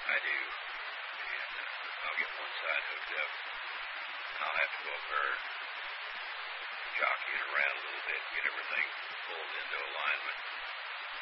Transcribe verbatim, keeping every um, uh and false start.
I do. And uh, I'll get one side hooked up. I'll have to go up there and jockey it around a little bit, get everything pulled into alignment.